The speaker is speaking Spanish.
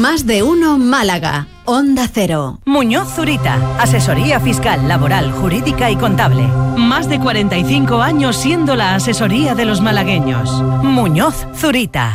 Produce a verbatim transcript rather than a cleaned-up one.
Más de uno Málaga. Onda Cero. Muñoz Zurita. Asesoría fiscal, laboral, jurídica y contable. Más de cuarenta y cinco años siendo la asesoría de los malagueños. Muñoz Zurita.